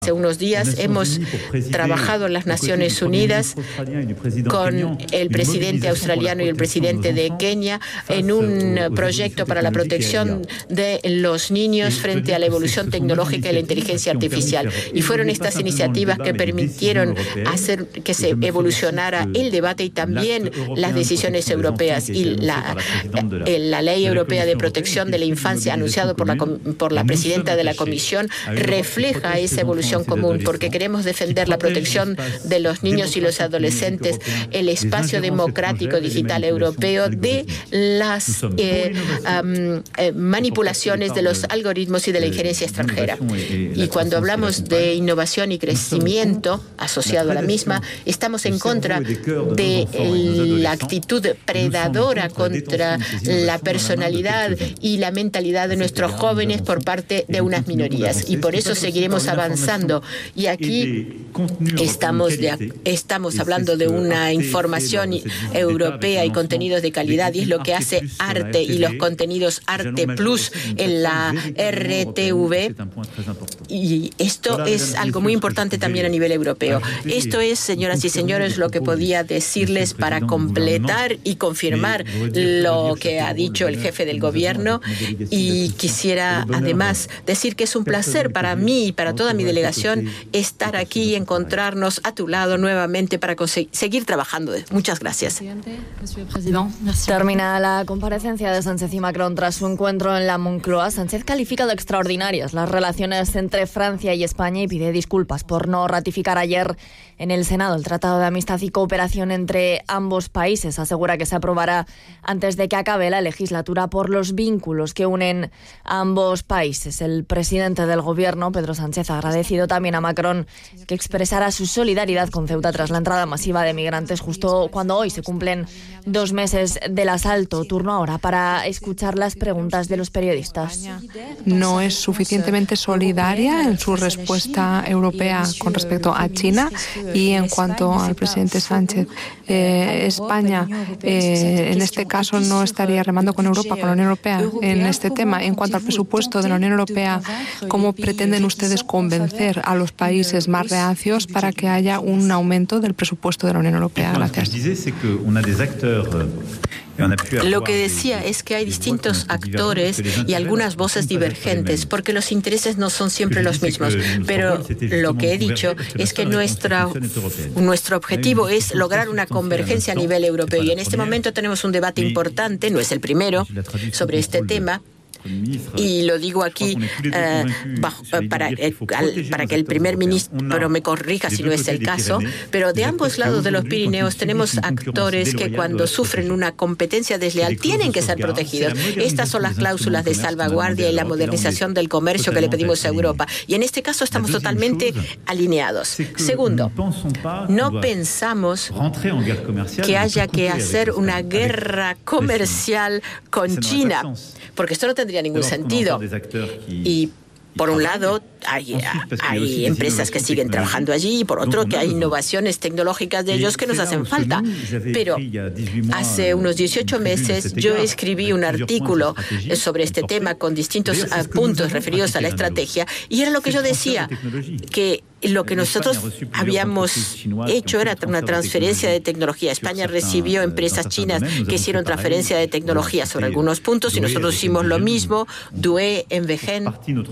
Hace unos días hemos trabajado en las Naciones Unidas con el presidente australiano y el presidente de Kenia en un proyecto para la protección de los niños frente a la evolución tecnológica y la inteligencia artificial. Y fueron estas iniciativas que permitieron hacer que se evolucionara el debate y también las decisiones europeas. Y la Ley Europea de Protección de la Infancia, anunciado por la presidenta de la Comisión, refleja esa evolución común, porque queremos defender la protección de los niños y los adolescentes, el espacio democrático digital europeo de las manipulaciones de los algoritmos y de la injerencia extranjera. Y cuando hablamos de innovación y crecimiento asociado a la misma, estamos en contra de la actitud predadora contra la personalidad y la mentalidad de nuestros jóvenes por parte de unas minorías. Y por eso seguiremos avanzando. Y aquí estamos hablando de una información europea y contenidos de calidad, y es lo que hace Arte y los contenidos Arte Plus en la RTV. Y esto es algo muy importante también a nivel europeo. Esto es, señoras y señores, lo que podía decirles para completar y confirmar lo que ha dicho el jefe del gobierno. Y quisiera además decir que es un placer para mí y para toda mi delegación estar aquí y encontrarnos a tu lado nuevamente para seguir trabajando. Muchas gracias. Termina la comparecencia de Sánchez y Macron tras su encuentro en la Moncloa. Sánchez califica de extraordinarias las relaciones entre Francia y España y pide disculpas por no ratificar ayer en el Senado el Tratado de Amistad y Cooperación entre ambos países. Asegura que se aprobará antes de que acabe la legislatura por los vínculos que unen a ambos países. El presidente del gobierno, Pedro Sánchez, ha agradecido también a Macron que expresara su solidaridad con Ceuta tras la entrada masiva de migrantes justo cuando hoy se cumplen 2 meses del asalto. Turno ahora para escuchar las preguntas de los periodistas. No es suficientemente solidaria en su respuesta europea con respecto a China. Y en cuanto al presidente Sánchez, España en este caso no estaría remando con Europa, con la Unión Europea en este tema. En cuanto al presupuesto de la Unión Europea, ¿cómo pretenden ustedes convencer a los países más reacios para que haya un aumento del presupuesto de la Unión Europea? Gracias. Lo que decía es que hay distintos actores y algunas voces divergentes, porque los intereses no son siempre los mismos. Pero lo que he dicho es que nuestro objetivo es lograr una convergencia a nivel europeo. Y en este momento tenemos un debate importante, no es el primero, sobre este tema. Y lo digo aquí para que el primer ministro me corrija si no es el caso, pero de ambos lados de los Pirineos tenemos actores que cuando sufren una competencia desleal tienen que ser protegidos. Estas son las cláusulas de salvaguardia y la modernización del comercio que le pedimos a Europa. Y en este caso estamos totalmente alineados. Segundo, no pensamos que haya que hacer una guerra comercial con China, porque esto no tendría ningún sentido. Y por un lado, hay empresas que siguen trabajando allí y por otro que hay innovaciones tecnológicas de ellos que nos hacen falta. Pero hace unos 18 meses yo escribí un artículo sobre este tema con distintos puntos referidos a la estrategia y era lo que yo decía, que lo que nosotros habíamos hecho era una transferencia de tecnología. España recibió empresas chinas que hicieron transferencia de tecnología sobre algunos puntos y nosotros hicimos lo mismo. Douai, Envegen,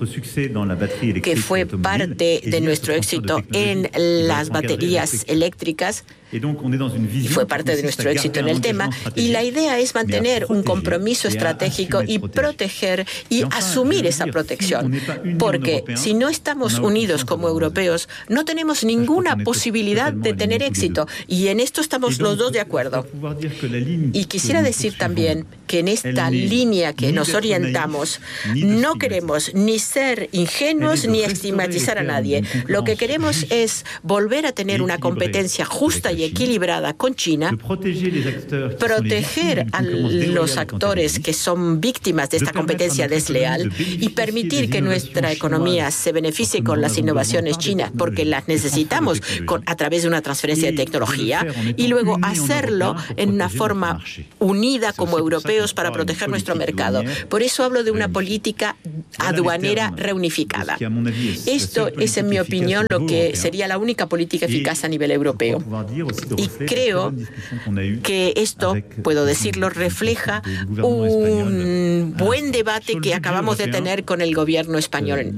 que fue parte de nuestro éxito en las baterías eléctricas, fue parte de nuestro éxito en el tema. Y la idea es mantener un compromiso estratégico y proteger y asumir esa protección. Porque si no estamos unidos como europeos, no tenemos ninguna posibilidad de tener éxito. Y en esto estamos los dos de acuerdo. Y quisiera decir también que en esta línea que nos orientamos, no queremos ni ser ingenuos ni estigmatizar a nadie. Lo que queremos es volver a tener una competencia justa y equilibrada con China, proteger a los actores que son víctimas de esta competencia desleal y permitir que nuestra economía se beneficie con las innovaciones chinas, porque las necesitamos a través de una transferencia de tecnología, y luego hacerlo en una forma unida como europeos para proteger nuestro mercado. Por eso hablo de una política aduanera reunificada. Esto es, en mi opinión, lo que sería la única política eficaz a nivel europeo. Y creo que esto, puedo decirlo, refleja un buen debate que acabamos de tener con el gobierno español.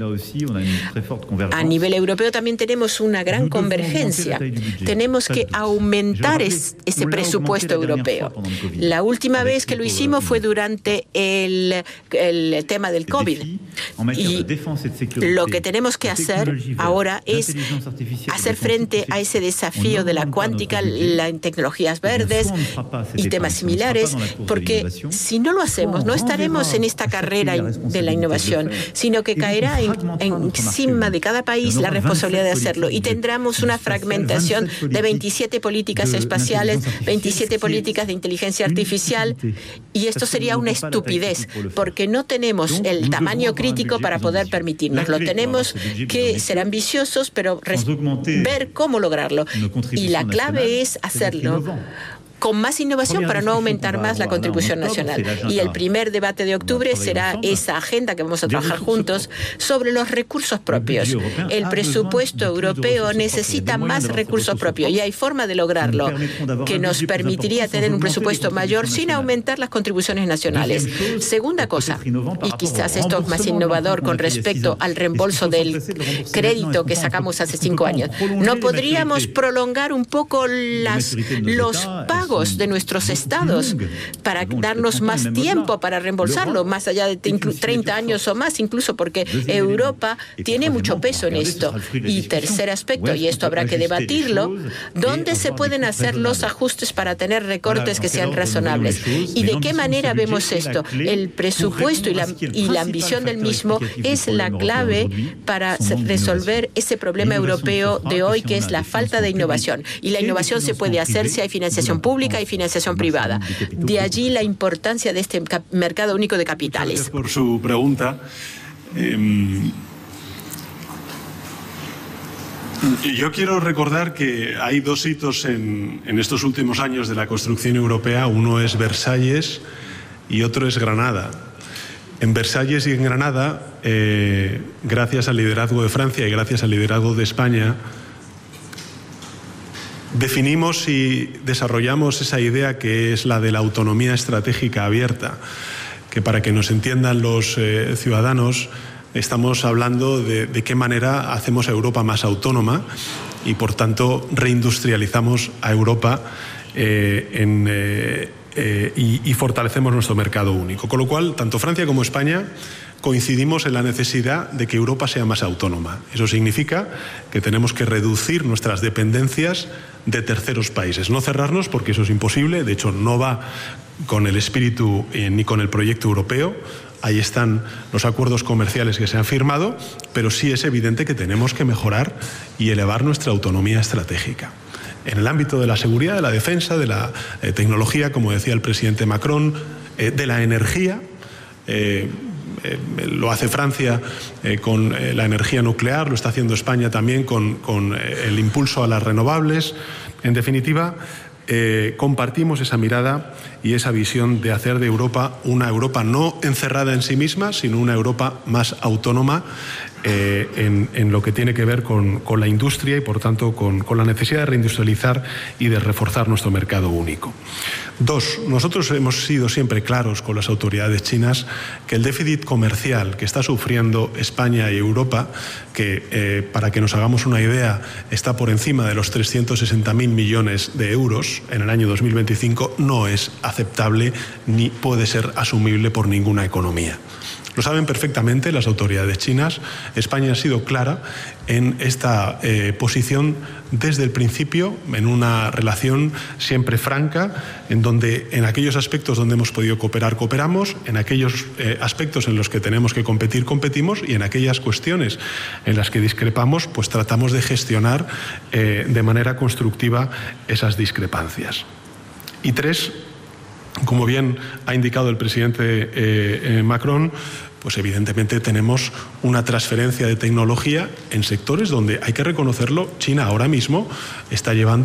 A nivel europeo también tenemos una gran convergencia. Tenemos que aumentar ese presupuesto europeo. La última vez que lo hicimos fue durante el tema del COVID. Y lo que tenemos que hacer ahora es hacer frente a ese desafío de la cuántica, las tecnologías verdes y temas similares, porque si no lo hacemos, no estaremos en esta carrera de la innovación, sino que caerá encima de cada país la responsabilidad de hacerlo y tendremos una fragmentación de 27 políticas espaciales, 27 políticas de inteligencia artificial, y esto sería una estupidez, porque no tenemos el tamaño crítico para poder permitirnoslo. Tenemos que ser ambiciosos, pero ver cómo lograrlo. Y la clave es hacerlo con más innovación para no aumentar más la contribución nacional. Y el primer debate de octubre será esa agenda que vamos a trabajar juntos sobre los recursos propios. El presupuesto europeo necesita más recursos propios y hay forma de lograrlo que nos permitiría tener un presupuesto mayor sin aumentar las contribuciones nacionales. Segunda cosa, y quizás esto es más innovador con respecto al reembolso del crédito que sacamos hace 5 años. ¿No podríamos prolongar un poco los pagos de nuestros estados para darnos más tiempo para reembolsarlo, más allá de 30 años o más, incluso porque Europa tiene mucho peso en esto? Y tercer aspecto, y esto habrá que debatirlo, ¿dónde se pueden hacer los ajustes para tener recortes que sean razonables? ¿Y de qué manera vemos esto? El presupuesto y la ambición del mismo es la clave para resolver ese problema europeo de hoy, que es la falta de innovación. Y la innovación se puede hacer si hay financiación pública y financiación privada. De allí la importancia de este mercado único de capitales. Gracias por su pregunta. Yo quiero recordar que hay 2 hitos en estos últimos años de la construcción europea. Uno es Versalles y otro es Granada. En Versalles y en Granada, gracias al liderazgo de Francia y gracias al liderazgo de España, definimos y desarrollamos esa idea que es la de la autonomía estratégica abierta, que para que nos entiendan los ciudadanos, estamos hablando de qué manera hacemos a Europa más autónoma y, por tanto, reindustrializamos a Europa y fortalecemos nuestro mercado único. Con lo cual, tanto Francia como España coincidimos en la necesidad de que Europa sea más autónoma. Eso significa que tenemos que reducir nuestras dependencias de terceros países. No cerrarnos, porque eso es imposible. De hecho, no va con el espíritu ni con el proyecto europeo. Ahí están los acuerdos comerciales que se han firmado, pero sí es evidente que tenemos que mejorar y elevar nuestra autonomía estratégica. En el ámbito de la seguridad, de la defensa, de la tecnología, como decía el presidente Macron, de la energía, lo hace Francia con la energía nuclear, lo está haciendo España también con el impulso a las renovables. En definitiva, compartimos esa mirada y esa visión de hacer de Europa una Europa no encerrada en sí misma, sino una Europa más autónoma en lo que tiene que ver con la industria y, por tanto, con la necesidad de reindustrializar y de reforzar nuestro mercado único. 2. Nosotros hemos sido siempre claros con las autoridades chinas que el déficit comercial que está sufriendo España y Europa, que para que nos hagamos una idea está por encima de los 360.000 millones de euros en el año 2025, no es aceptable ni puede ser asumible por ninguna economía. Lo saben perfectamente las autoridades chinas. España ha sido clara en esta posición desde el principio, en una relación siempre franca, en donde en aquellos aspectos donde hemos podido cooperar, cooperamos, en aquellos aspectos en los que tenemos que competir, competimos, y en aquellas cuestiones en las que discrepamos, pues tratamos de gestionar de manera constructiva esas discrepancias. Y 3, como bien ha indicado el presidente Macron, pues evidentemente tenemos una transferencia de tecnología en sectores donde, hay que reconocerlo, China ahora mismo está llevando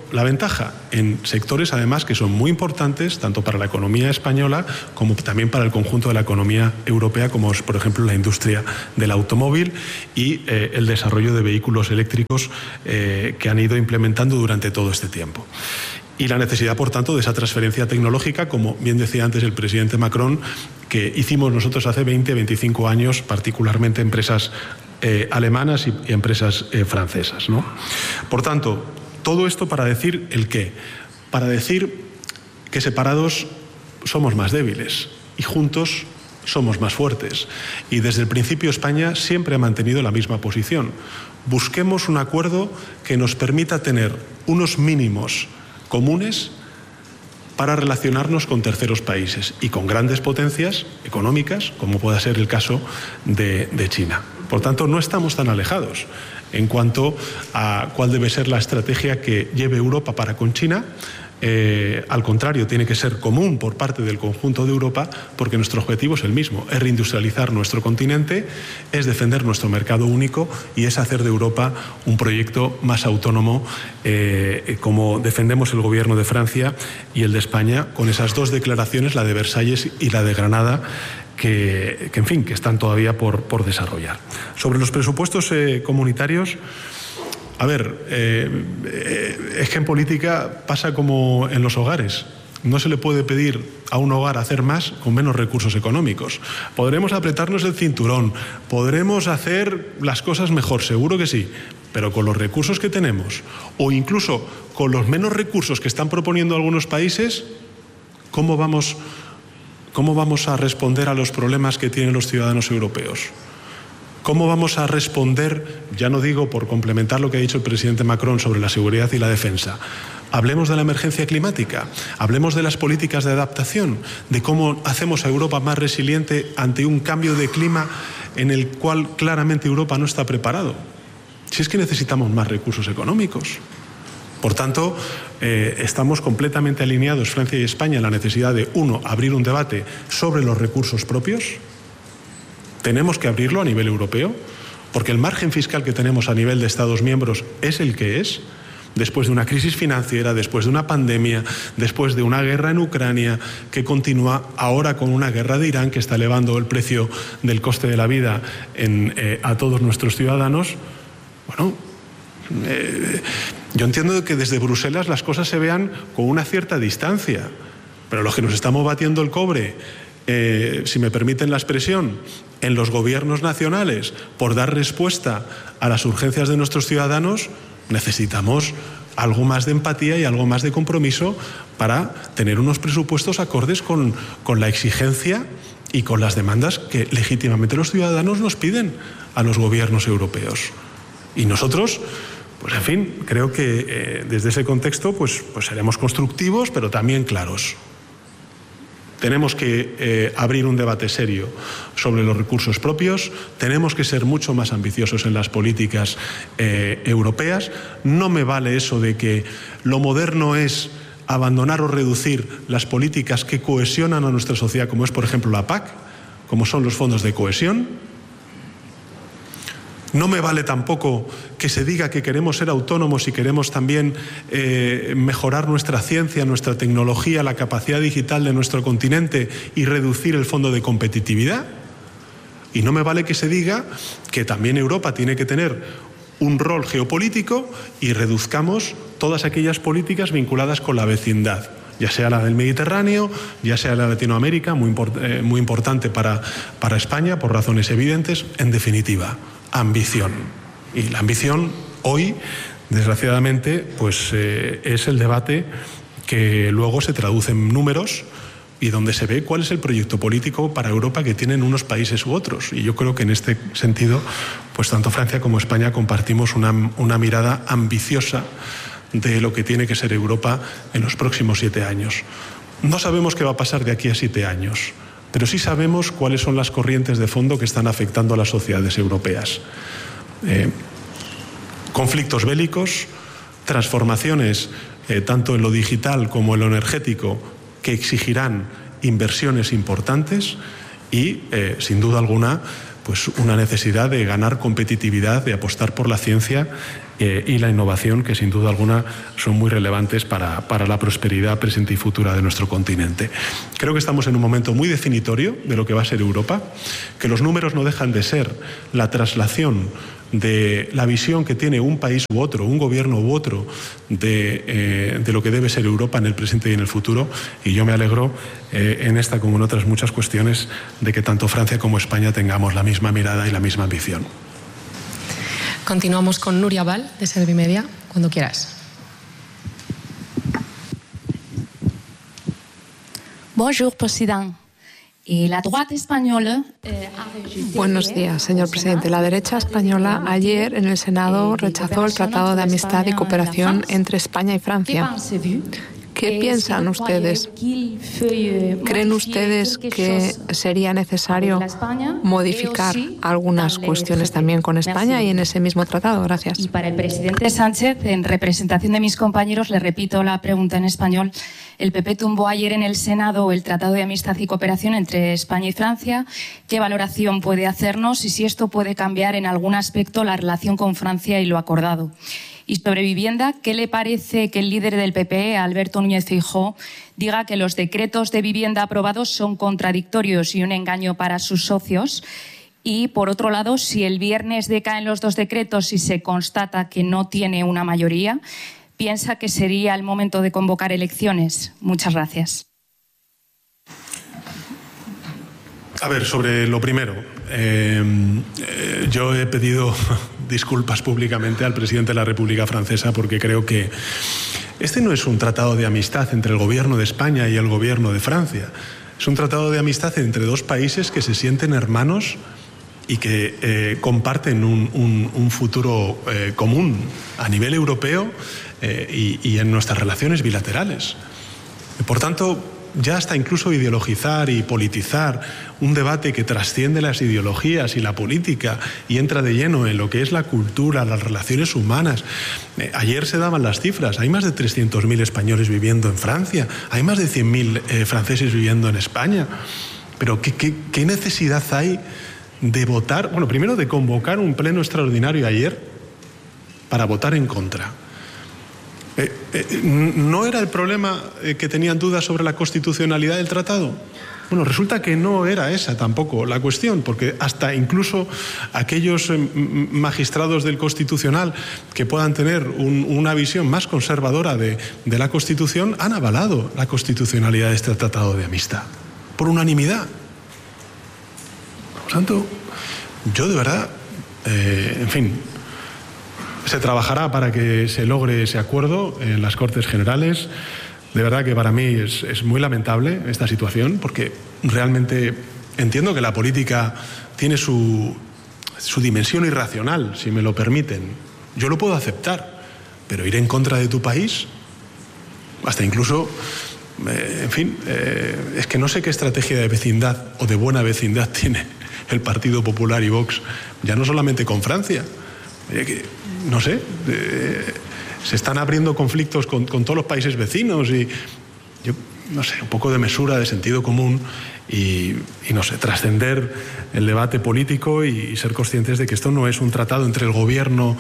la ventaja en sectores además que son muy importantes tanto para la economía española como también para el conjunto de la economía europea, como es por ejemplo la industria del automóvil y el desarrollo de vehículos eléctricos que han ido implementando durante todo este tiempo. Y la necesidad, por tanto, de esa transferencia tecnológica, como bien decía antes el presidente Macron, que hicimos nosotros hace 20, 25 años, particularmente empresas alemanas y empresas francesas, ¿no? Por tanto, todo esto para decir el qué. Para decir que separados somos más débiles y juntos somos más fuertes. Y desde el principio España siempre ha mantenido la misma posición. Busquemos un acuerdo que nos permita tener unos mínimos comunes para relacionarnos con terceros países y con grandes potencias económicas, como pueda ser el caso de China. Por tanto, no estamos tan alejados en cuanto a cuál debe ser la estrategia que lleve Europa para con China. Al contrario, tiene que ser común por parte del conjunto de Europa, porque nuestro objetivo es el mismo, es reindustrializar nuestro continente, es defender nuestro mercado único y es hacer de Europa un proyecto más autónomo, como defendemos el gobierno de Francia y el de España, con esas dos declaraciones, la de Versalles y la de Granada, que en fin, que están todavía por desarrollar. Sobre los presupuestos comunitarios, a ver, es que en política pasa como en los hogares. No se le puede pedir a un hogar hacer más con menos recursos económicos. Podremos apretarnos el cinturón, podremos hacer las cosas mejor, seguro que sí, pero con los recursos que tenemos, o incluso con los menos recursos que están proponiendo algunos países, ¿cómo vamos a responder a los problemas que tienen los ciudadanos europeos? ¿Cómo vamos a responder, ya no digo por complementar lo que ha dicho el presidente Macron sobre la seguridad y la defensa? Hablemos de la emergencia climática, hablemos de las políticas de adaptación, de cómo hacemos a Europa más resiliente ante un cambio de clima en el cual claramente Europa no está preparado. Si es que necesitamos más recursos económicos. Por tanto, estamos completamente alineados, Francia y España, en la necesidad de, uno, abrir un debate sobre los recursos propios. Tenemos que abrirlo a nivel europeo, porque el margen fiscal que tenemos a nivel de Estados miembros es el que es, después de una crisis financiera, después de una pandemia, después de una guerra en Ucrania, que continúa ahora con una guerra de Irán que está elevando el precio del coste de la vida a todos nuestros ciudadanos. Bueno, yo entiendo que desde Bruselas las cosas se vean con una cierta distancia, pero los que nos estamos batiendo el cobre, si me permiten la expresión, en los gobiernos nacionales por dar respuesta a las urgencias de nuestros ciudadanos, necesitamos algo más de empatía y algo más de compromiso para tener unos presupuestos acordes con la exigencia y con las demandas que legítimamente los ciudadanos nos piden a los gobiernos europeos. Y nosotros, pues en fin, creo que desde ese contexto pues seremos constructivos, pero también claros. Tenemos que abrir un debate serio sobre los recursos propios, tenemos que ser mucho más ambiciosos en las políticas europeas. No me vale eso de que lo moderno es abandonar o reducir las políticas que cohesionan a nuestra sociedad, como es por ejemplo la PAC, como son los fondos de cohesión. No me vale tampoco que se diga que queremos ser autónomos y queremos también mejorar nuestra ciencia, nuestra tecnología, la capacidad digital de nuestro continente y reducir el fondo de competitividad. Y no me vale que se diga que también Europa tiene que tener un rol geopolítico y reduzcamos todas aquellas políticas vinculadas con la vecindad, ya sea la del Mediterráneo, ya sea la de Latinoamérica, muy importante para España por razones evidentes. En definitiva, ambición. Y la ambición hoy, desgraciadamente, pues es el debate que luego se traduce en números y donde se ve cuál es el proyecto político para Europa que tienen unos países u otros. Y yo creo que en este sentido, pues tanto Francia como España compartimos una mirada ambiciosa de lo que tiene que ser Europa en los próximos 7 años. No sabemos qué va a pasar de aquí a 7 años. Pero sí sabemos cuáles son las corrientes de fondo que están afectando a las sociedades europeas. Conflictos bélicos, transformaciones tanto en lo digital como en lo energético que exigirán inversiones importantes y, sin duda alguna, pues una necesidad de ganar competitividad, de apostar por la ciencia y la innovación, que sin duda alguna son muy relevantes para la prosperidad presente y futura de nuestro continente. Creo que estamos en un momento muy definitorio de lo que va a ser Europa, que los números no dejan de ser la traslación de la visión que tiene un país u otro, un gobierno u otro, de lo que debe ser Europa en el presente y en el futuro, y yo me alegro en esta como en otras muchas cuestiones de que tanto Francia como España tengamos la misma mirada y la misma ambición. Continuamos con Núria Val, de Servimedia, cuando quieras. Bonjour, président. Buenos días, señor presidente. La derecha española ayer en el Senado rechazó el Tratado de Amistad y Cooperación entre España y Francia. ¿Qué piensan ustedes? ¿Creen ustedes que sería necesario modificar algunas cuestiones también con España y en ese mismo tratado? Gracias. Y para el presidente Sánchez, en representación de mis compañeros, le repito la pregunta en español. El PP tumbó ayer en el Senado el Tratado de Amistad y Cooperación entre España y Francia. ¿Qué valoración puede hacernos y si esto puede cambiar en algún aspecto la relación con Francia y lo acordado? Y sobre vivienda, ¿qué le parece que el líder del PP, Alberto Núñez Feijóo, diga que los decretos de vivienda aprobados son contradictorios y un engaño para sus socios? Y, por otro lado, si el viernes decaen los dos decretos y se constata que no tiene una mayoría, ¿piensa que sería el momento de convocar elecciones? Muchas gracias. A ver, sobre lo primero, yo he pedido disculpas públicamente al presidente de la República Francesa porque creo que este no es un tratado de amistad entre el gobierno de España y el gobierno de Francia. Es un tratado de amistad entre dos países que se sienten hermanos y que comparten un futuro común a nivel europeo y en nuestras relaciones bilaterales. Por tanto, ya hasta incluso ideologizar y politizar un debate que trasciende las ideologías y la política y entra de lleno en lo que es la cultura, las relaciones humanas. Ayer se daban las cifras, hay más de 300.000 españoles viviendo en Francia, hay más de 100.000 franceses viviendo en España. Pero ¿qué necesidad hay de votar? Bueno, primero de convocar un pleno extraordinario ayer para votar en contra. ¿No era el problema que tenían dudas sobre la constitucionalidad del tratado? Bueno, resulta que no era esa tampoco la cuestión, porque hasta incluso aquellos magistrados del Constitucional que puedan tener una visión más conservadora de la Constitución han avalado la constitucionalidad de este tratado de amistad, por unanimidad. Por tanto, yo de verdad, en fin, se trabajará para que se logre ese acuerdo en las Cortes Generales. De verdad que para mí es muy lamentable esta situación, porque realmente entiendo que la política tiene su dimensión irracional, si me lo permiten. Yo lo puedo aceptar, pero ir en contra de tu país, hasta incluso, en fin, es que no sé qué estrategia de vecindad o de buena vecindad tiene el Partido Popular y Vox, ya no solamente con Francia, no sé, se están abriendo conflictos con todos los países vecinos y yo no sé, un poco de mesura, de sentido común y no sé, trascender el debate político y ser conscientes de que esto no es un tratado entre el gobierno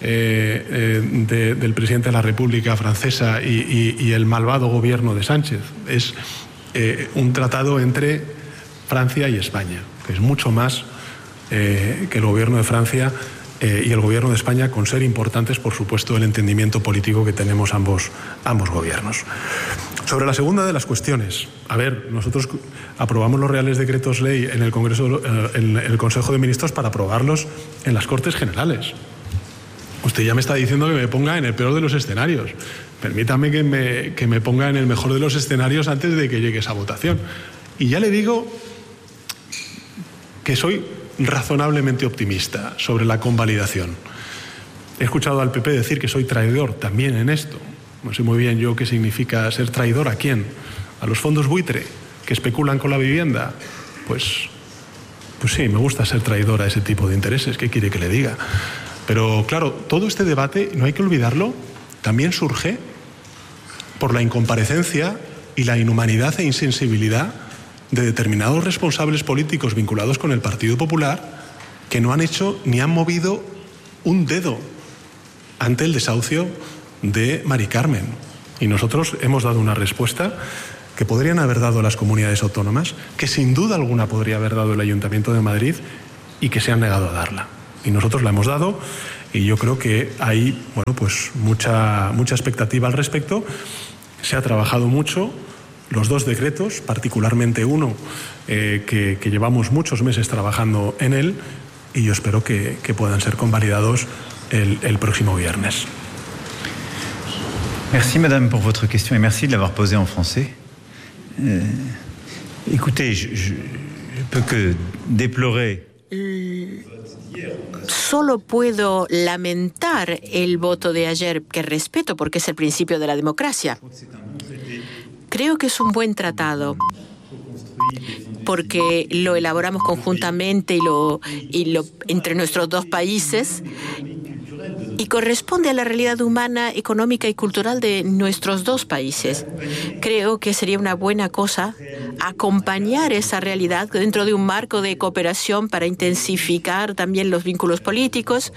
del presidente de la República Francesa y el malvado gobierno de Sánchez. Es un tratado entre Francia y España, que es mucho más que el gobierno de Francia y el gobierno de España, con ser importantes, por supuesto, el entendimiento político que tenemos ambos gobiernos. Sobre la segunda de las cuestiones, a ver, nosotros aprobamos los Reales Decretos Ley en el Congreso, en el Consejo de Ministros para aprobarlos en las Cortes Generales. Usted ya me está diciendo que me ponga en el peor de los escenarios. Permítame que me ponga en el mejor de los escenarios antes de que llegue esa votación. Y ya le digo que soy razonablemente optimista sobre la convalidación. He escuchado al PP decir que soy traidor también en esto. No sé muy bien yo qué significa ser traidor. ¿A quién? ¿A los fondos buitre que especulan con la vivienda? Pues sí, me gusta ser traidor a ese tipo de intereses. ¿Qué quiere que le diga? Pero claro, todo este debate, no hay que olvidarlo, también surge por la incomparecencia y la inhumanidad e insensibilidad de determinados responsables políticos vinculados con el Partido Popular que no han hecho ni han movido un dedo ante el desahucio de Mari Carmen. Y nosotros hemos dado una respuesta que podrían haber dado las comunidades autónomas, que sin duda alguna podría haber dado el Ayuntamiento de Madrid y que se han negado a darla. Y nosotros la hemos dado y yo creo que hay pues mucha expectativa al respecto. Se ha trabajado mucho. Los dos decretos, particularmente uno que llevamos muchos meses trabajando en él, y yo espero que puedan ser convalidados el próximo viernes. Merci madame pour votre question et merci de l'avoir posée en français. Écoutez, je peux que déplorer. Solo puedo lamentar el voto de ayer, que respeto porque es el principio de la democracia. Creo que es un buen tratado porque lo elaboramos conjuntamente y lo entre nuestros dos países y corresponde a la realidad humana, económica y cultural de nuestros dos países. Creo que sería una buena cosa acompañar esa realidad dentro de un marco de cooperación para intensificar también los vínculos políticos.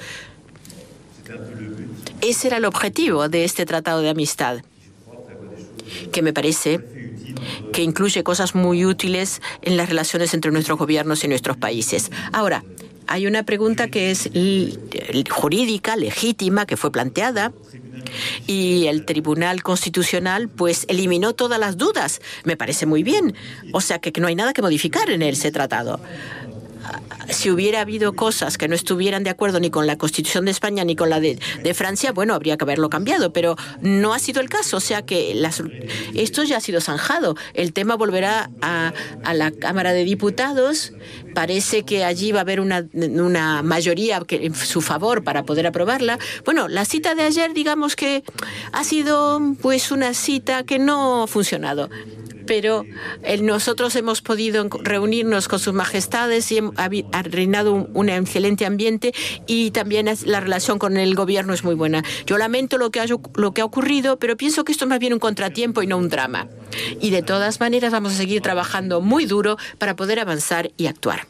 Ese era el objetivo de este tratado de amistad, que me parece que incluye cosas muy útiles en las relaciones entre nuestros gobiernos y nuestros países. Ahora, hay una pregunta que es jurídica, legítima, que fue planteada, y el Tribunal Constitucional pues eliminó todas las dudas. Me parece muy bien. O sea que no hay nada que modificar en ese tratado. Si hubiera habido cosas que no estuvieran de acuerdo ni con la Constitución de España ni con la de Francia, bueno, habría que haberlo cambiado, pero no ha sido el caso. O sea que esto ya ha sido zanjado. El tema volverá a la Cámara de Diputados. Parece que allí va a haber una mayoría en su favor para poder aprobarla. Bueno, la cita de ayer, digamos que ha sido pues una cita que no ha funcionado. Pero nosotros hemos podido reunirnos con sus majestades y ha reinado un excelente ambiente y también la relación con el gobierno es muy buena. Yo lamento lo que ha ocurrido, pero pienso que esto es más bien un contratiempo y no un drama. Y de todas maneras vamos a seguir trabajando muy duro para poder avanzar y actuar.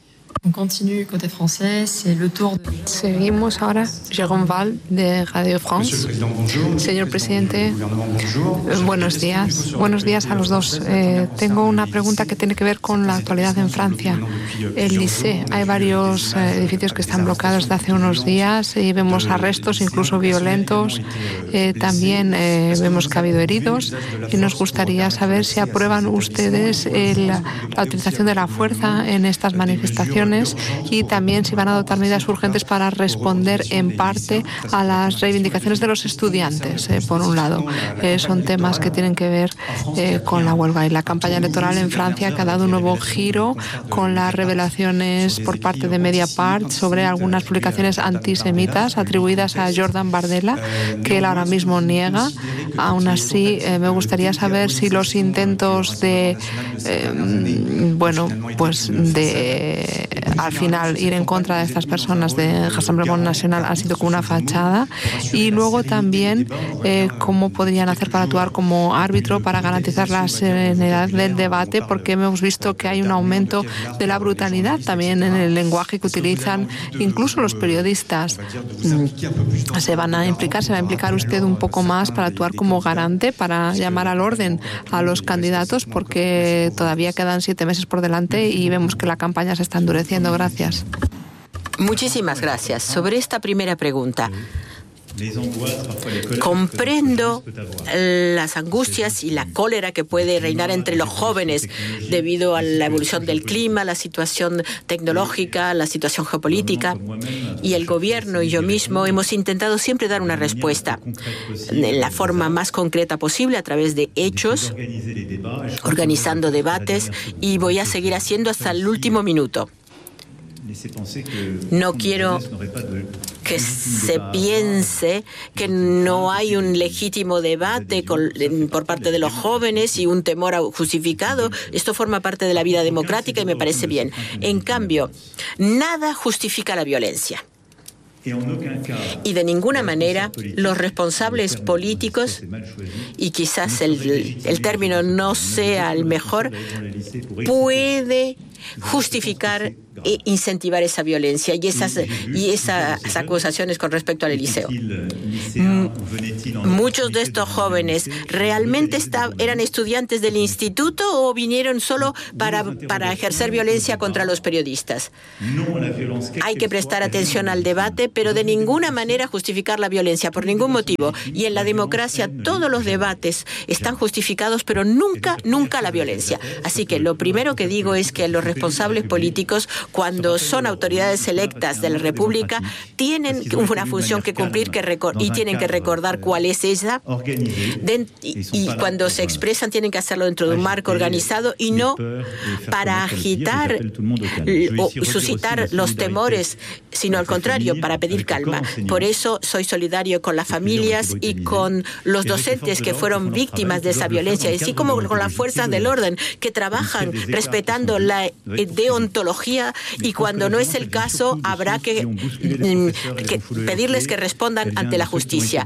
Seguimos ahora. Jérôme Val, de Radio France. Señor presidente, buenos días. Buenos días a los dos. Tengo una pregunta que tiene que ver con la actualidad en Francia. El Lycée. Hay varios edificios que están bloqueados desde hace unos días y vemos arrestos, incluso violentos. También vemos que ha habido heridos y nos gustaría saber si aprueban ustedes la utilización de la fuerza en estas manifestaciones y también si van a adoptar medidas urgentes para responder en parte a las reivindicaciones de los estudiantes, por un lado. Son temas que tienen que ver con la huelga y la campaña electoral en Francia, que ha dado un nuevo giro con las revelaciones por parte de Mediapart sobre algunas publicaciones antisemitas atribuidas a Jordan Bardella, que él ahora mismo niega. Aún así, me gustaría saber si los intentos de al final ir en contra de estas personas de Rassemblement National ha sido como una fachada, y luego también cómo podrían hacer para actuar como árbitro para garantizar la serenidad del debate, porque hemos visto que hay un aumento de la brutalidad también en el lenguaje que utilizan incluso los periodistas. Se va a implicar usted un poco más para actuar como garante, para llamar al orden a los candidatos, porque todavía quedan 7 meses por delante y vemos que la campaña se está endureciendo. Gracias. Muchísimas gracias. Sobre esta primera pregunta, comprendo las angustias y la cólera que puede reinar entre los jóvenes debido a la evolución del clima, la situación tecnológica, la situación geopolítica, y el gobierno y yo mismo hemos intentado siempre dar una respuesta en la forma más concreta posible a través de hechos, organizando debates, y voy a seguir haciendo hasta el último minuto. No quiero que se piense que no hay un legítimo debate por parte de los jóvenes y un temor justificado. Esto forma parte de la vida democrática y me parece bien. En cambio, nada justifica la violencia. Y de ninguna manera los responsables políticos, y quizás el término no sea el mejor, puede justificar incentivar esa violencia y esas acusaciones con respecto al Eliseo. Muchos de estos jóvenes realmente eran estudiantes del instituto o vinieron solo para ejercer violencia contra los periodistas. Hay que prestar atención al debate, pero de ninguna manera justificar la violencia, por ningún motivo. Y en la democracia todos los debates están justificados, pero nunca la violencia. Así que lo primero que digo es que los responsables políticos, cuando son autoridades electas de la República, tienen una función que cumplir y tienen que recordar cuál es esa. Y cuando se expresan tienen que hacerlo dentro de un marco organizado y no para agitar o suscitar los temores, sino al contrario, para pedir calma. Por eso soy solidario con las familias y con los docentes que fueron víctimas de esa violencia, así como con las fuerzas del orden que trabajan respetando la deontología, y cuando no es el caso habrá que pedirles que respondan ante la justicia.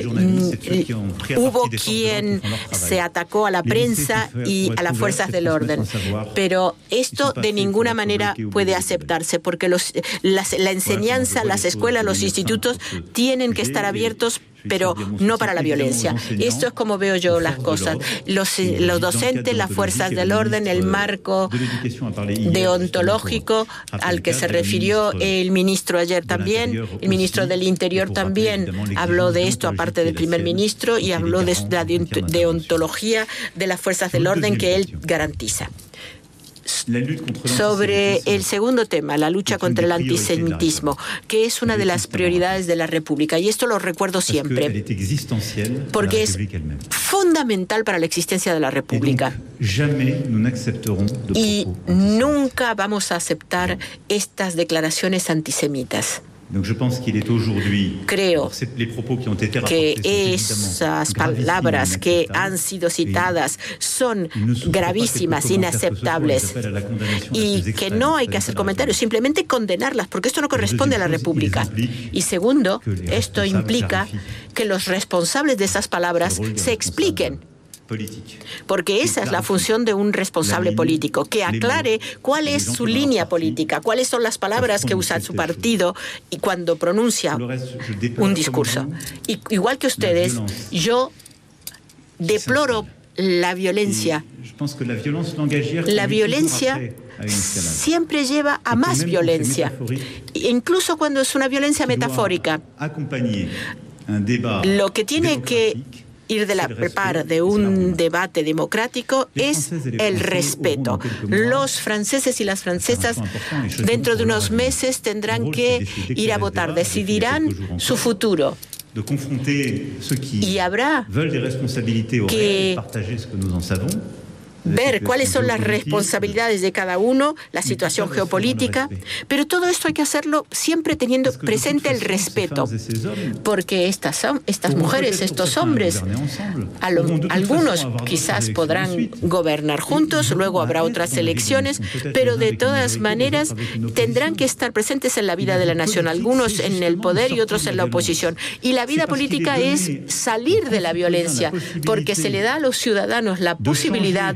Hubo quien se atacó a la prensa y a las fuerzas del orden, pero esto de ninguna manera puede aceptarse, porque la enseñanza, las escuelas, los institutos tienen que estar abiertos, pero no para la violencia. Esto es como veo yo las cosas. Los docentes, las fuerzas del orden, el marco deontológico al que se refirió el ministro ayer también, el ministro del Interior también habló de esto, aparte del primer ministro, y habló de la deontología de las fuerzas del orden que él garantiza. Sobre el segundo tema, la lucha contra el antisemitismo, que es una de las prioridades de la República, y esto lo recuerdo siempre, porque es fundamental para la existencia de la República. Y nunca vamos a aceptar estas declaraciones antisemitas. Creo que esas palabras que han sido citadas son gravísimas, inaceptables, y que no hay que hacer comentarios, simplemente condenarlas, porque esto no corresponde a la República. Y segundo, esto implica que los responsables de esas palabras se expliquen, porque esa es la función de un responsable político, que aclare cuál es su línea política, cuáles son las palabras que usa su partido y cuando pronuncia un discurso. Y igual que ustedes, yo deploro la violencia. La violencia siempre lleva a más violencia, incluso cuando es una violencia metafórica. Lo que tiene que ir de la par de un debate democrático es el respeto. Los franceses y las francesas dentro de unos meses tendrán que ir a votar, decidirán su futuro. Y habrá que ver cuáles son las responsabilidades de cada uno, la situación geopolítica, pero todo esto hay que hacerlo siempre teniendo presente el respeto, porque estas mujeres, estos hombres, algunos quizás podrán gobernar juntos, luego habrá otras elecciones, pero de todas maneras tendrán que estar presentes en la vida de la nación, algunos en el poder y otros en la oposición. Y la vida política es salir de la violencia, porque se le da a los ciudadanos la posibilidad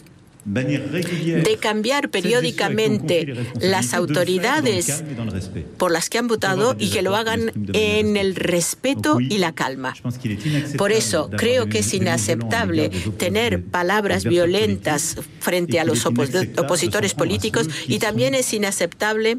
de cambiar periódicamente las autoridades por las que han votado y que lo hagan en el respeto y la calma. Por eso creo que es inaceptable tener palabras violentas frente a los opositores políticos, y también es inaceptable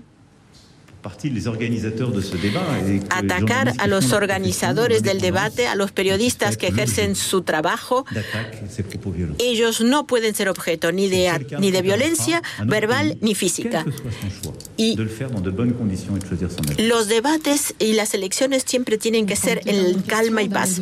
atacar a los organizadores del debate, a los periodistas que ejercen su trabajo. Ellos no pueden ser objeto ni de violencia verbal ni física. Y los debates y las elecciones siempre tienen que ser en calma y paz.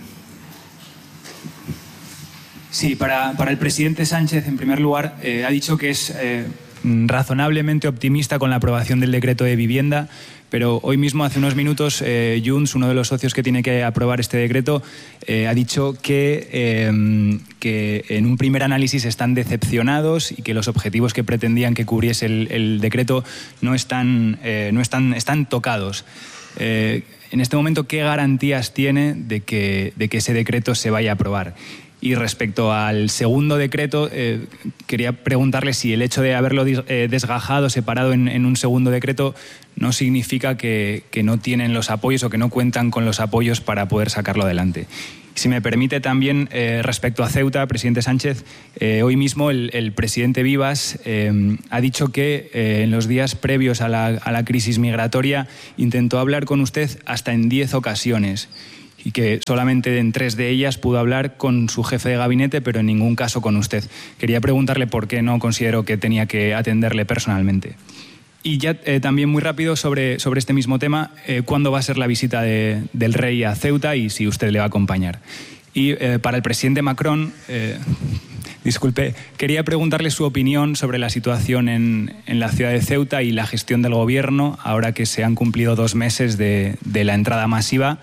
Sí, para el presidente Sánchez, en primer lugar, ha dicho que es razonablemente optimista con la aprobación del decreto de vivienda, pero hoy mismo, hace unos minutos, Junts, uno de los socios que tiene que aprobar este decreto, ha dicho que en un primer análisis están decepcionados y que los objetivos que pretendían que cubriese el decreto están tocados. En este momento, ¿qué garantías tiene de que ese decreto se vaya a aprobar? Y respecto al segundo decreto, quería preguntarle si el hecho de haberlo desgajado, separado en un segundo decreto, no significa que no tienen los apoyos o que no cuentan con los apoyos para poder sacarlo adelante. Si me permite también, respecto a Ceuta, presidente Sánchez, hoy mismo el presidente Vivas ha dicho que en los días previos a la crisis migratoria intentó hablar con usted hasta en 10 ocasiones y que solamente en 3 de ellas pudo hablar con su jefe de gabinete, pero en ningún caso con usted. Quería preguntarle por qué no consideró que tenía que atenderle personalmente. Y ya también muy rápido sobre este mismo tema, ¿cuándo va a ser la visita del rey a Ceuta y si usted le va a acompañar? Y para el presidente Macron, disculpe, quería preguntarle su opinión sobre la situación en la ciudad de Ceuta y la gestión del gobierno, ahora que se han cumplido 2 meses de la entrada masiva.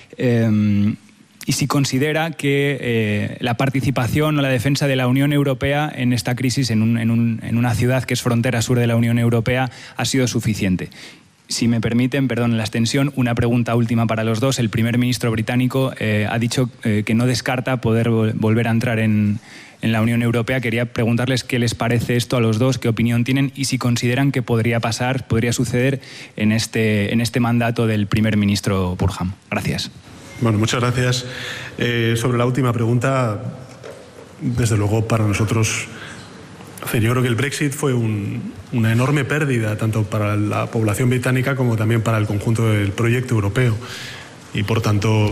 Y si considera que la participación o la defensa de la Unión Europea en esta crisis, en una ciudad que es frontera sur de la Unión Europea, ha sido suficiente. Si me permiten, perdón la extensión, una pregunta última para los dos. El primer ministro británico ha dicho que no descarta poder volver a entrar en la Unión Europea. Quería preguntarles qué les parece esto a los dos, qué opinión tienen y si consideran que podría suceder en este mandato del primer ministro Burham. Gracias. Bueno, muchas gracias. Sobre la última pregunta, desde luego para nosotros, yo creo que el Brexit fue una enorme pérdida, tanto para la población británica como también para el conjunto del proyecto europeo. Y por tanto,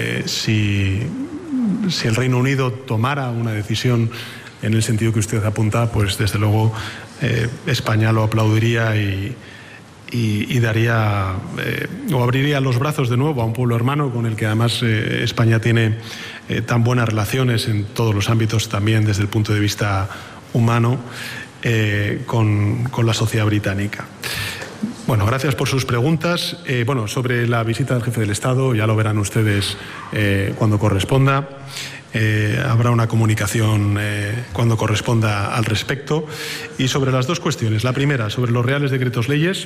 si el Reino Unido tomara una decisión en el sentido que usted apunta, pues desde luego España lo aplaudiría y daría o abriría los brazos de nuevo a un pueblo hermano con el que además España tiene tan buenas relaciones en todos los ámbitos, también desde el punto de vista humano, con la sociedad británica. Bueno, gracias por sus preguntas. Sobre la visita del jefe del Estado, ya lo verán ustedes cuando corresponda. Habrá una comunicación cuando corresponda al respecto. Y sobre las dos cuestiones, la primera, sobre los reales decretos leyes,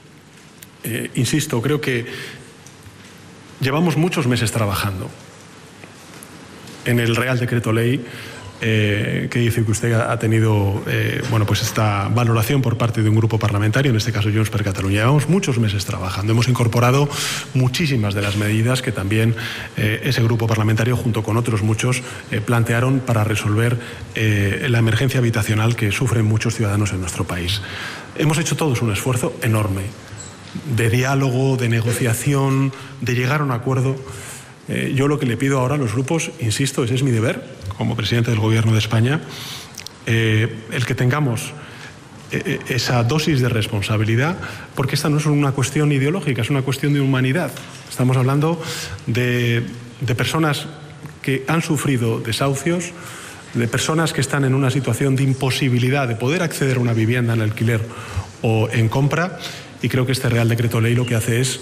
insisto, creo que llevamos muchos meses trabajando en el Real Decreto Ley que dice que usted ha tenido pues esta valoración por parte de un grupo parlamentario, en este caso Junts per Catalunya. Llevamos muchos meses trabajando, hemos incorporado muchísimas de las medidas que también ese grupo parlamentario, junto con otros muchos, plantearon para resolver la emergencia habitacional que sufren muchos ciudadanos en nuestro país. Hemos hecho todos un esfuerzo enorme de diálogo, de negociación, de llegar a un acuerdo. Yo lo que le pido ahora a los grupos, insisto, ese es mi deber como presidente del Gobierno de España, el que tengamos esa dosis de responsabilidad, porque esta no es una cuestión ideológica, es una cuestión de humanidad. Estamos hablando de personas que han sufrido desahucios, de personas que están en una situación de imposibilidad de poder acceder a una vivienda en alquiler o en compra, y creo que este Real Decreto Ley lo que hace es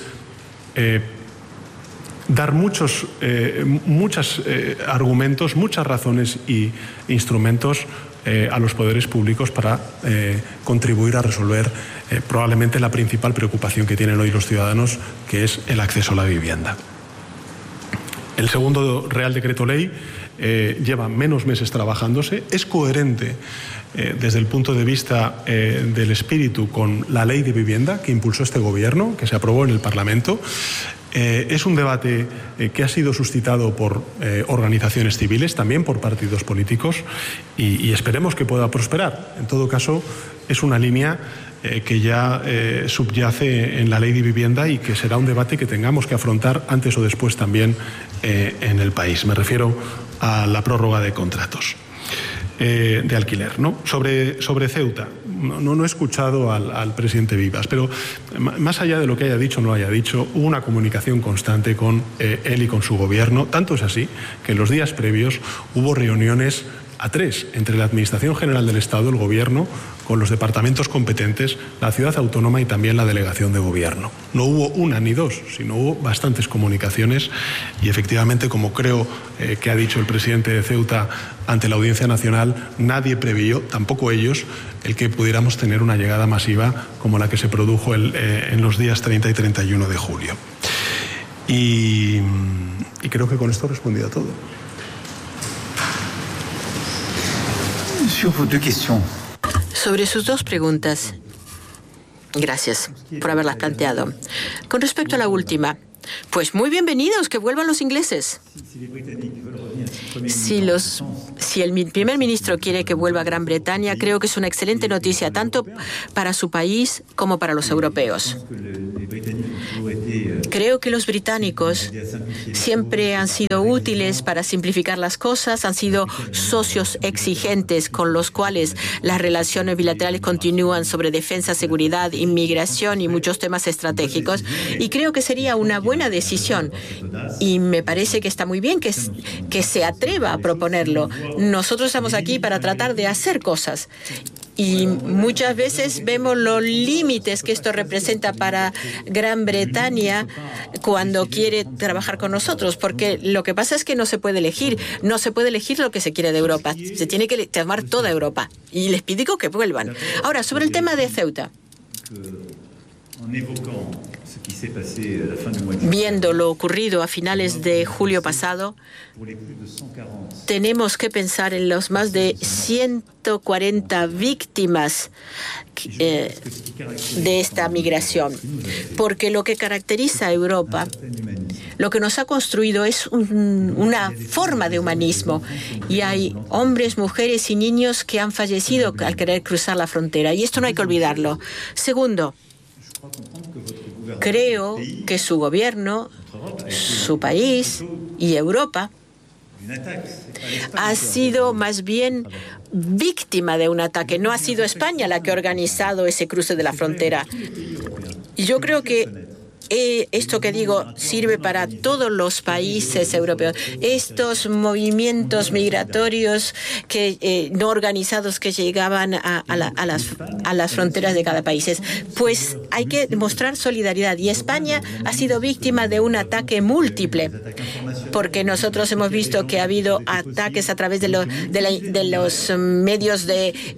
dar muchos argumentos, muchas razones e instrumentos a los poderes públicos para contribuir a resolver probablemente la principal preocupación que tienen hoy los ciudadanos, que es el acceso a la vivienda. El segundo Real Decreto Ley lleva menos meses trabajándose, es coherente desde el punto de vista del espíritu con la Ley de Vivienda que impulsó este Gobierno, que se aprobó en el Parlamento. Es un debate que ha sido suscitado por organizaciones civiles, también por partidos políticos, y esperemos que pueda prosperar. En todo caso, es una línea que ya subyace en la Ley de Vivienda y que será un debate que tengamos que afrontar antes o después también en el país. Me refiero a la prórroga de contratos de alquiler, ¿no? Sobre Ceuta, no he escuchado al presidente Vivas, pero más allá de lo que haya dicho o no haya dicho, hubo una comunicación constante con él y con su gobierno. Tanto es así que en los días previos hubo reuniones a 3 entre la Administración General del Estado, el Gobierno, con los departamentos competentes, la ciudad autónoma y también la delegación de gobierno. No hubo una ni dos, sino hubo bastantes comunicaciones y efectivamente, como creo que ha dicho el presidente de Ceuta ante la Audiencia Nacional, nadie previó, tampoco ellos, el que pudiéramos tener una llegada masiva como la que se produjo en los días 30 y 31 de julio. Y creo que con esto he respondido a todo. Sobre sus dos preguntas, gracias por haberlas planteado. Con respecto a la última, pues muy bienvenidos, que vuelvan los ingleses. Si el primer ministro quiere que vuelva a Gran Bretaña, creo que es una excelente noticia tanto para su país como para los europeos. Creo que los británicos siempre han sido útiles para simplificar las cosas, han sido socios exigentes con los cuales las relaciones bilaterales continúan sobre defensa, seguridad, inmigración y muchos temas estratégicos. Y creo que sería una buena decisión. Y me parece que está muy bien que se atreva a proponerlo. Nosotros estamos aquí para tratar de hacer cosas. Y muchas veces vemos los límites que esto representa para Gran Bretaña cuando quiere trabajar con nosotros, porque lo que pasa es que no se puede elegir lo que se quiere de Europa, se tiene que tomar toda Europa. Y les pido que vuelvan. Ahora, sobre el tema de Ceuta. Viendo lo ocurrido a finales de julio pasado, tenemos que pensar en los más de 140 víctimas de esta migración, porque lo que caracteriza a Europa, lo que nos ha construido es una forma de humanismo, y hay hombres, mujeres y niños que han fallecido al querer cruzar la frontera, y esto no hay que olvidarlo. Segundo, creo que su gobierno, su país y Europa ha sido más bien víctima de un ataque. No ha sido España la que ha organizado ese cruce de la frontera. Y yo creo que esto que digo sirve para todos los países europeos. Estos movimientos migratorios no organizados que llegaban a las fronteras de cada país. Pues hay que demostrar solidaridad. Y España ha sido víctima de un ataque múltiple, porque nosotros hemos visto que ha habido ataques a través de los medios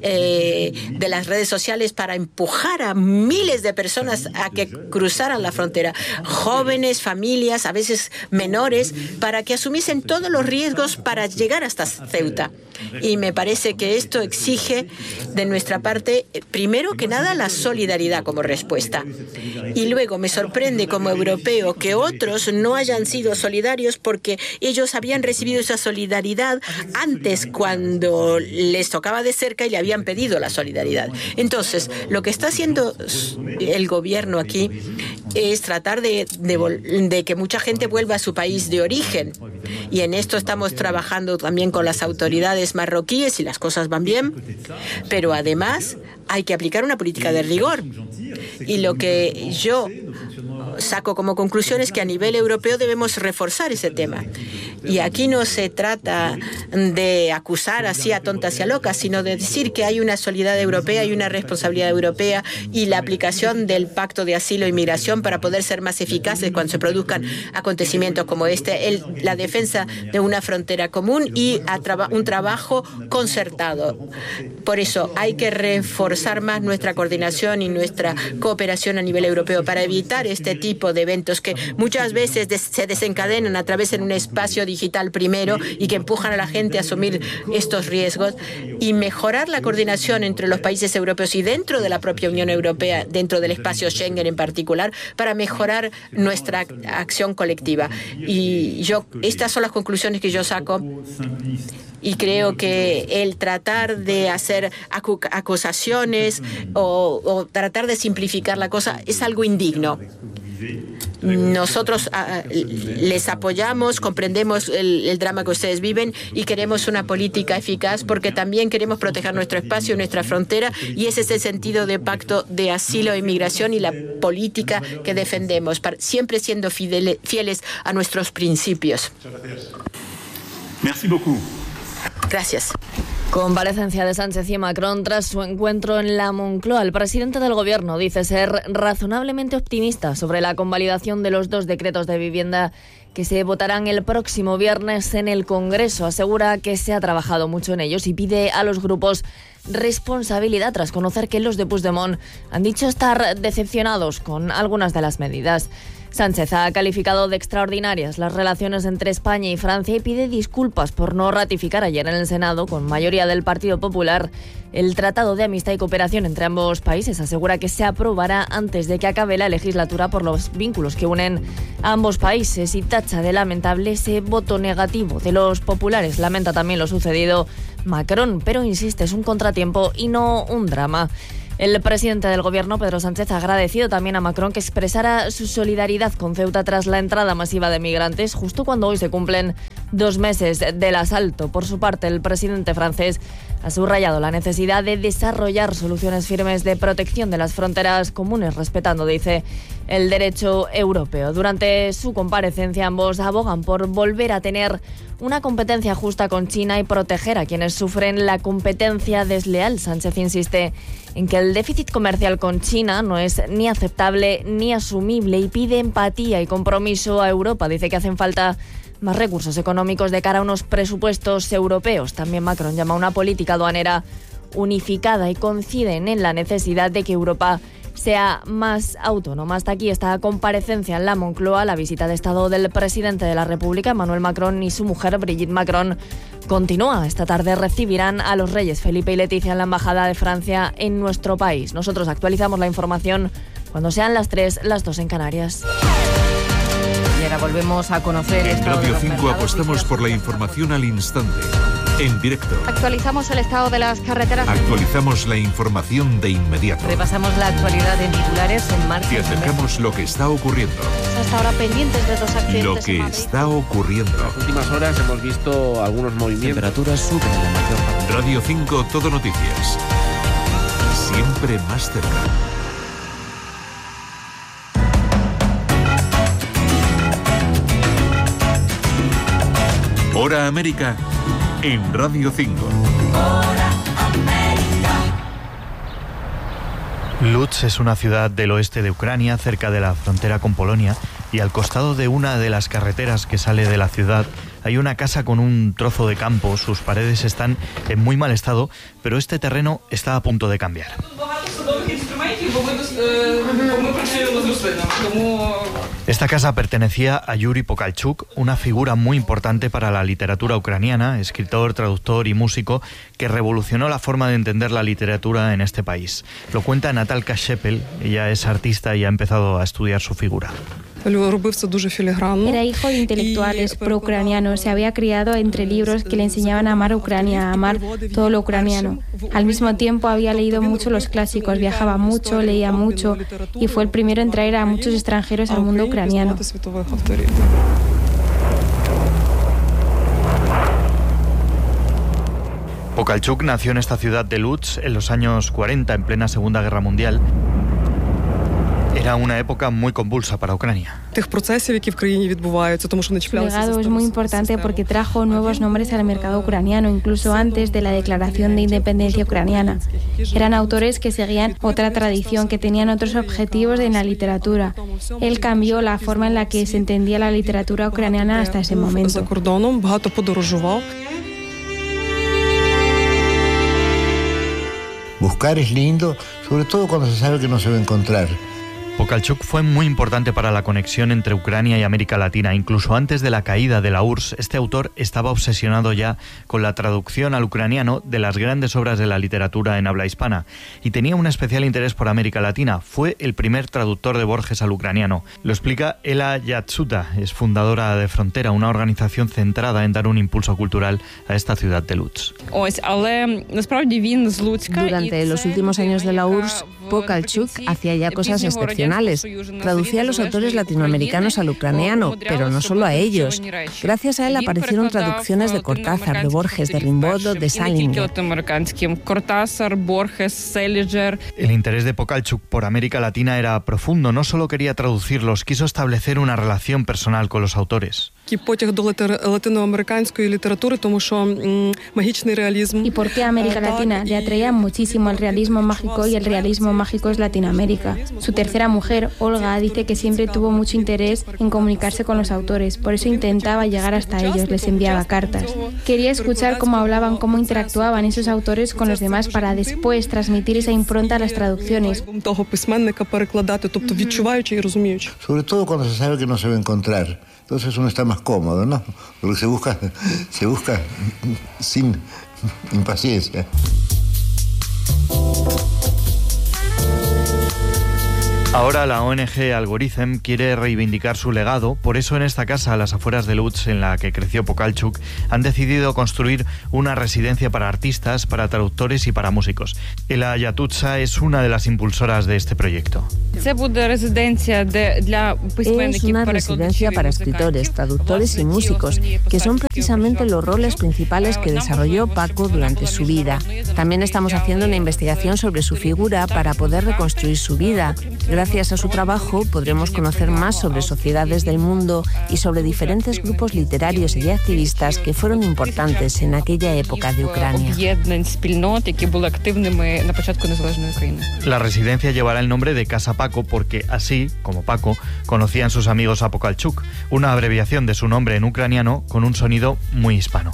de las redes sociales para empujar a miles de personas a que cruzaran la frontera. Jóvenes, familias, a veces menores, para que asumiesen todos los riesgos para llegar hasta Ceuta. Y me parece que esto exige de nuestra parte, primero que nada, la solidaridad como respuesta. Y luego me sorprende como europeo que otros no hayan sido solidarios, porque ellos habían recibido esa solidaridad antes, cuando les tocaba de cerca y le habían pedido la solidaridad. Entonces, lo que está haciendo el gobierno aquí es tratar de que mucha gente vuelva a su país de origen. Y en esto estamos trabajando también con las autoridades marroquíes y las cosas van bien. Pero además hay que aplicar una política de rigor. Y lo que yo saco como conclusión es que a nivel europeo debemos reforzar ese tema. Y aquí no se trata de acusar así a tontas y a locas, sino de decir que hay una solidaridad europea y una responsabilidad europea, y la aplicación del Pacto de Asilo e Inmigración para poder ser más eficaces cuando se produzcan acontecimientos como este, la defensa de una frontera común y un trabajo concertado. Por eso hay que reforzar más nuestra coordinación y nuestra cooperación a nivel europeo para evitar este tipo de eventos que muchas veces se desencadenan a través de un espacio digital primero y que empujan a la gente a asumir estos riesgos, y mejorar la coordinación entre los países europeos y dentro de la propia Unión Europea, dentro del espacio Schengen en particular, para mejorar nuestra acción colectiva. Y estas son las conclusiones que yo saco. Y creo que el tratar de hacer acusaciones o tratar de simplificar la cosa es algo indigno. Nosotros les apoyamos, comprendemos el drama que ustedes viven y queremos una política eficaz, porque también queremos proteger nuestro espacio, nuestra frontera, y ese es el sentido del Pacto de Asilo e Inmigración y la política que defendemos, siempre siendo fieles a nuestros principios. Merci beaucoup. Gracias. Comparecencia de Sánchez y Macron tras su encuentro en la Moncloa. El presidente del Gobierno dice ser razonablemente optimista sobre la convalidación de los 2 decretos de vivienda que se votarán el próximo viernes en el Congreso. Asegura que se ha trabajado mucho en ellos y pide a los grupos responsabilidad tras conocer que los de Puigdemont han dicho estar decepcionados con algunas de las medidas. Sánchez ha calificado de extraordinarias las relaciones entre España y Francia y pide disculpas por no ratificar ayer en el Senado, con mayoría del Partido Popular, el Tratado de Amistad y Cooperación entre ambos países. Asegura que se aprobará antes de que acabe la legislatura por los vínculos que unen a ambos países y tacha de lamentable ese voto negativo de los populares. Lamenta también lo sucedido Macron, pero insiste, es un contratiempo y no un drama. El presidente del Gobierno, Pedro Sánchez, ha agradecido también a Macron que expresara su solidaridad con Ceuta tras la entrada masiva de migrantes, justo cuando hoy se cumplen 2 meses del asalto. Por su parte, el presidente francés ha subrayado la necesidad de desarrollar soluciones firmes de protección de las fronteras comunes, respetando, dice, el derecho europeo. Durante su comparecencia, ambos abogan por volver a tener una competencia justa con China y proteger a quienes sufren la competencia desleal. Sánchez insiste en que el déficit comercial con China no es ni aceptable ni asumible y pide empatía y compromiso a Europa. Dice que hacen falta más recursos económicos de cara a unos presupuestos europeos. También Macron llama a una política aduanera unificada y coinciden en la necesidad de que Europa sea más autónoma. Hasta aquí esta comparecencia en la Moncloa. La visita de Estado del presidente de la República, Emmanuel Macron, y su mujer, Brigitte Macron, continúa. Esta tarde recibirán a los reyes Felipe y Leticia en la Embajada de Francia en nuestro país. Nosotros actualizamos la información cuando sean las 3, las 2 en Canarias. Y ahora volvemos a conocer... En Radio 5 apostamos por la información al instante, en directo. Actualizamos el estado de las carreteras. Actualizamos la información de inmediato. Repasamos la actualidad en titulares en marcha. Y acercamos lo que está ocurriendo. Hasta ahora pendientes de 2 accidentes. Lo que está ocurriendo. En las últimas horas hemos visto algunos movimientos. Temperaturas suben en la mayor parte. Radio 5 Todo Noticias. Siempre más cerca. Hora América en Radio 5. Hora América. Lutsk es una ciudad del oeste de Ucrania, cerca de la frontera con Polonia, y al costado de una de las carreteras que sale de la ciudad hay una casa con un trozo de campo. Sus paredes están en muy mal estado, pero este terreno está a punto de cambiar. Esta casa pertenecía a Yuri Pokalchuk, una figura muy importante para la literatura ucraniana, escritor, traductor y músico que revolucionó la forma de entender la literatura en este país. Lo cuenta Natalka Shepel. Ella es artista y ha empezado a estudiar su figura. Era hijo de intelectuales pro-ucranianos. Se había criado entre libros que le enseñaban a amar Ucrania, a amar todo lo ucraniano. Al mismo tiempo había leído mucho los clásicos, viajaba mucho, leía mucho y fue el primero en traer a muchos extranjeros al mundo ucraniano. Pokalchuk nació en esta ciudad de Lutsk en los años 40, en plena Segunda Guerra Mundial. Era una época muy convulsa para Ucrania. Su legado es muy importante porque trajo nuevos nombres al mercado ucraniano, incluso antes de la declaración de independencia ucraniana. Eran autores que seguían otra tradición, que tenían otros objetivos en la literatura. Él cambió la forma en la que se entendía la literatura ucraniana hasta ese momento. Buscar es lindo, sobre todo cuando se sabe que no se va a encontrar. Pokalchuk fue muy importante para la conexión entre Ucrania y América Latina. Incluso antes de la caída de la URSS, este autor estaba obsesionado ya con la traducción al ucraniano de las grandes obras de la literatura en habla hispana y tenía un especial interés por América Latina. Fue el primer traductor de Borges al ucraniano. Lo explica Ela Yatsuta, es fundadora de Frontera, una organización centrada en dar un impulso cultural a esta ciudad de Lutsk. Durante los últimos años de la URSS, Pokalchuk hacía ya cosas excepcionales. Traducía a los autores latinoamericanos al ucraniano, pero no solo a ellos. Gracias a él aparecieron traducciones de Cortázar, de Borges, de Rimbaud, de Salinger. El interés de Pokalchuk por América Latina era profundo. No solo quería traducirlos, quiso establecer una relación personal con los autores. ¿Y por qué a América Latina? Le atraía muchísimo el realismo mágico y el realismo mágico es Latinoamérica. Su tercera mujer, Olga, dice que siempre tuvo mucho interés en comunicarse con los autores, por eso intentaba llegar hasta ellos, les enviaba cartas. Quería escuchar cómo hablaban, cómo interactuaban esos autores con los demás para después transmitir esa impronta a las traducciones. Sobre todo cuando se sabe que no se va a encontrar. Entonces uno está más cómodo, ¿no? Porque se busca sin impaciencia. Ahora la ONG Algorithm quiere reivindicar su legado, por eso en esta casa, a las afueras de Lutsk, en la que creció Pokalchuk, han decidido construir una residencia para artistas, para traductores y para músicos. Ela Yatutsa es una de las impulsoras de este proyecto. Es una residencia para escritores, traductores y músicos, que son precisamente los roles principales que desarrolló Paco durante su vida. También estamos haciendo una investigación sobre su figura para poder reconstruir su vida. Gracias a su trabajo podremos conocer más sobre sociedades del mundo y sobre diferentes grupos literarios y activistas que fueron importantes en aquella época de Ucrania. La residencia llevará el nombre de Casa Paco porque así, como Paco, conocían sus amigos a Pokalchuk, una abreviación de su nombre en ucraniano con un sonido muy hispano.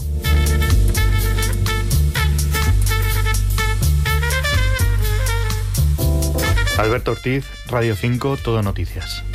Alberto Ortiz, Radio 5, Todo Noticias.